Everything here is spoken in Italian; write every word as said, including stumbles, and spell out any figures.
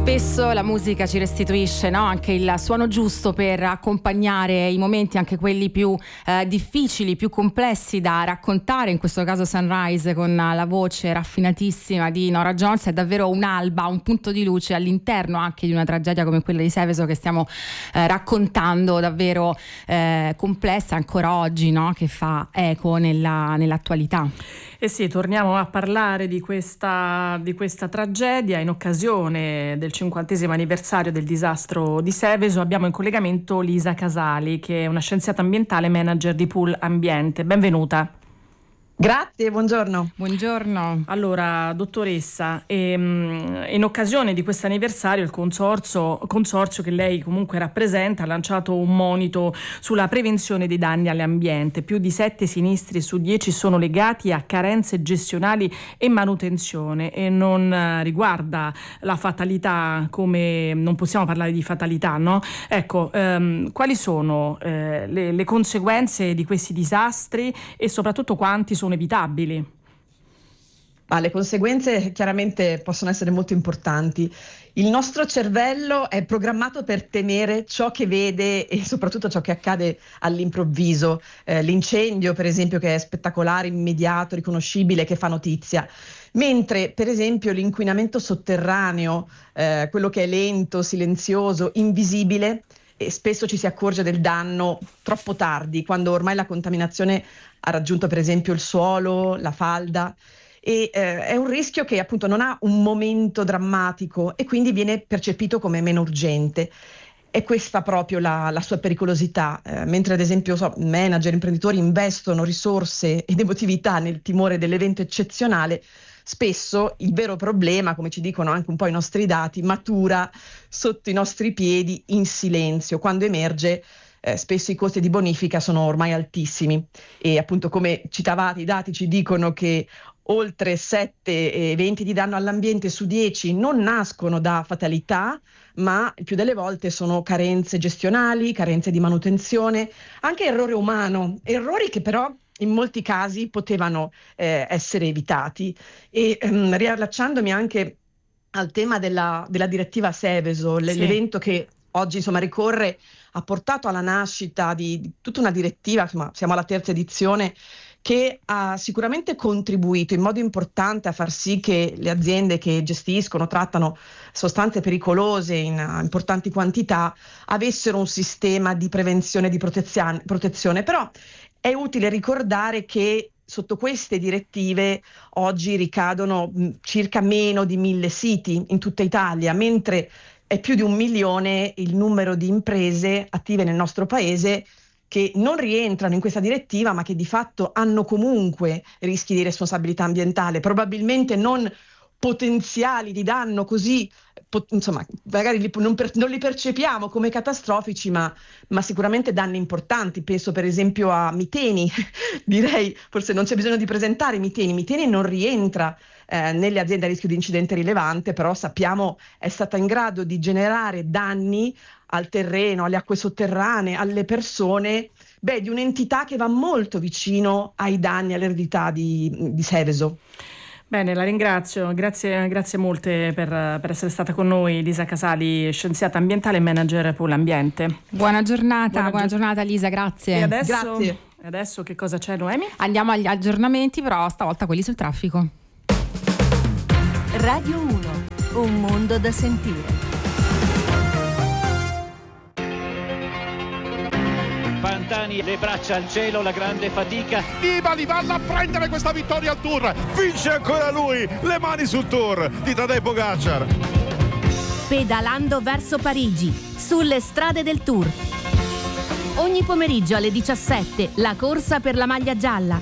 Spesso la musica ci restituisce, no? Anche il suono giusto per accompagnare i momenti, anche quelli più eh, difficili, più complessi da raccontare. In questo caso Sunrise, con la voce raffinatissima di Norah Jones, è davvero un'alba, un punto di luce all'interno anche di una tragedia come quella di Seveso che stiamo eh, raccontando, davvero eh, complessa ancora oggi, no? Che fa eco nella, nell'attualità. E sì, torniamo a parlare di questa, di questa tragedia in occasione del cinquantesimo anniversario del disastro di Seveso. Abbiamo in collegamento Lisa Casali, che è una scienziata ambientale, manager di Pool Ambiente. Benvenuta. Grazie, buongiorno. Buongiorno. Allora, dottoressa, ehm, in occasione di questo anniversario il consorzio, consorzio che lei comunque rappresenta ha lanciato un monito sulla prevenzione dei danni all'ambiente. Più di sette sinistri su dieci sono legati a carenze gestionali e manutenzione, e non eh, riguarda la fatalità, come non possiamo parlare di fatalità, no? Ecco, ehm, quali sono eh, le, le conseguenze di questi disastri e soprattutto quanti sono evitabili? Ah, le conseguenze chiaramente possono essere molto importanti. Il nostro cervello è programmato per temere ciò che vede e soprattutto ciò che accade all'improvviso. Eh, l'incendio, per esempio, che è spettacolare, immediato, riconoscibile, che fa notizia. Mentre, per esempio, l'inquinamento sotterraneo, eh, quello che è lento, silenzioso, invisibile, e spesso ci si accorge del danno troppo tardi, quando ormai la contaminazione ha raggiunto per esempio il suolo, la falda, e eh, è un rischio che appunto non ha un momento drammatico e quindi viene percepito come meno urgente. È questa proprio la, la sua pericolosità, eh, mentre ad esempio so, manager, imprenditori investono risorse ed emotività nel timore dell'evento eccezionale. Spesso il vero problema, come ci dicono anche un po' i nostri dati, matura sotto i nostri piedi in silenzio. Quando emerge, eh, spesso i costi di bonifica sono ormai altissimi e appunto, come citavate, i dati ci dicono che oltre sette eventi di danno all'ambiente su dieci non nascono da fatalità, ma il più delle volte sono carenze gestionali, carenze di manutenzione, anche errore umano, errori che però in molti casi potevano eh, essere evitati. E ehm, riallacciandomi anche al tema della, della direttiva Seveso, l- Sì. l'evento che oggi insomma ricorre ha portato alla nascita di, di tutta una direttiva, insomma siamo alla terza edizione, che ha sicuramente contribuito in modo importante a far sì che le aziende che gestiscono, trattano sostanze pericolose in uh, importanti quantità avessero un sistema di prevenzione e di protezione, protezione. Però è utile ricordare che sotto queste direttive oggi ricadono mh, circa meno di mille siti in tutta Italia, mentre è più di un milione il numero di imprese attive nel nostro paese che non rientrano in questa direttiva, ma che di fatto hanno comunque rischi di responsabilità ambientale, probabilmente non potenziali di danno così, pot- insomma, magari li, non, per, non li percepiamo come catastrofici, ma, ma sicuramente danni importanti. Penso per esempio a Miteni, direi forse non c'è bisogno di presentare Miteni. Miteni non rientra eh, nelle aziende a rischio di incidente rilevante, però sappiamo è stata in grado di generare danni al terreno, alle acque sotterranee, alle persone, beh, di un'entità che va molto vicino ai danni, all'eredità di, di Seveso. Bene, la ringrazio, grazie, grazie molte per, per essere stata con noi, Lisa Casali, scienziata ambientale e manager Pool Ambiente. Buona giornata, buona, buona gi- giornata Lisa, grazie. E adesso, Grazie. adesso che cosa c'è, Noemi? Andiamo agli aggiornamenti, però stavolta quelli sul traffico. Radio uno, un mondo da sentire. Pantani, le braccia al cielo, la grande fatica. Nibali va a prendere questa vittoria al Tour. Vince ancora lui, le mani sul Tour di Tadej Pogacar. Pedalando verso Parigi, sulle strade del Tour. Ogni pomeriggio alle diciassette, la corsa per la maglia gialla.